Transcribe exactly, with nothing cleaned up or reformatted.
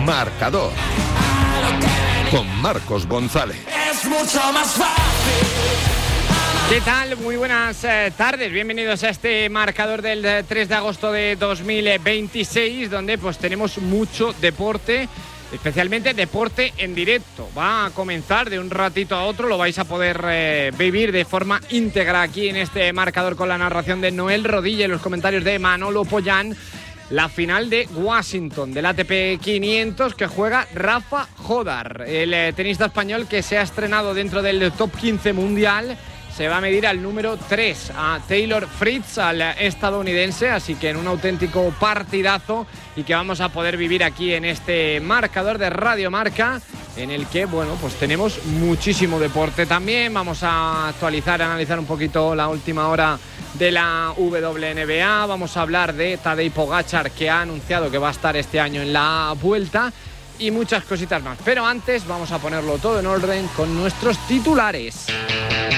Marcador con Marcos González. Es mucho más fácil. ¿Qué tal? Muy buenas eh, tardes, bienvenidos a este marcador del eh, tres de agosto de dos mil veintiséis, donde pues tenemos mucho deporte, especialmente deporte en directo. Va a comenzar de un ratito a otro, lo vais a poder eh, vivir de forma íntegra aquí en este marcador con la narración de Noel Rodilla y los comentarios de Manolo Pollán. La final de Washington del A T P quinientos que juega Rafa Jodar, el eh, tenista español que se ha estrenado dentro del top quince mundial. Se va a medir al número tres, a Taylor Fritz, al estadounidense, así que en un auténtico partidazo y que vamos a poder vivir aquí en este marcador de Radio Marca, en el que, bueno, pues tenemos muchísimo deporte también. Vamos a actualizar, analizar un poquito la última hora de la W N B A, vamos a hablar de Tadej Pogačar, que ha anunciado que va a estar este año en la Vuelta, y muchas cositas más. Pero antes vamos a ponerlo todo en orden con nuestros titulares.